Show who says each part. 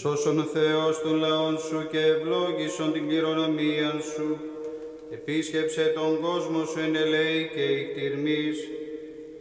Speaker 1: Σώσον ο Θεός των λαών σου και ευλόγησον την κληρονομία σου. Επίσκεψε τον κόσμο σου εν ελέη και ηκτηρμής,